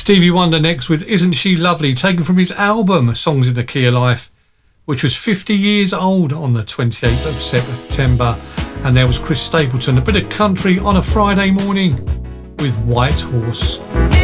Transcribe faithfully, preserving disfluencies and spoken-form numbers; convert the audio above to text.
Stevie Wonder next with Isn't She Lovely, taken from his album Songs in the Key of Life, which was fifty years old on the twenty-eighth of September. And there was Chris Stapleton, a bit of country on a Friday morning with White Horse.